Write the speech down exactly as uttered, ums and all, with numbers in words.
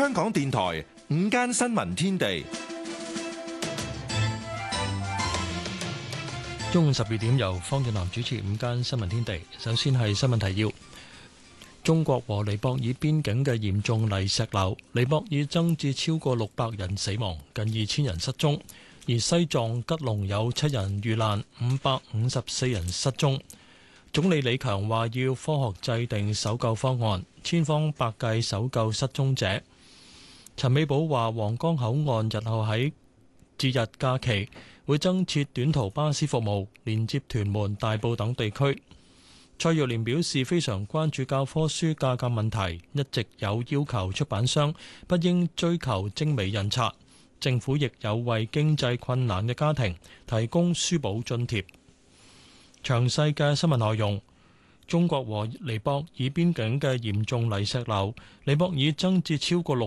香港電台午間新聞天地， 中午十二點由方俊南主持午間新聞天地。首先係新聞提要：中國和尼泊爾邊境嘅嚴重泥石流，尼泊爾增至超過六百人死亡，近二千人失蹤；而西藏吉隆有七人遇難，五百五十四人失蹤。總理李強話要科學制定搜救方案，千方百計搜救失蹤者。陳美寶話皇崗口岸日後喺節日假期會增設短途巴士服務，連接屯門、大埔等地區。蔡若蓮表示非常關注教科書價格問題，一直有要求出版商不應追求精美印刷。政府亦有為經濟困難嘅家庭提供書簿津貼。詳細嘅新聞內容：中國和尼泊爾邊境嘅嚴重泥石流，尼泊爾增至超過六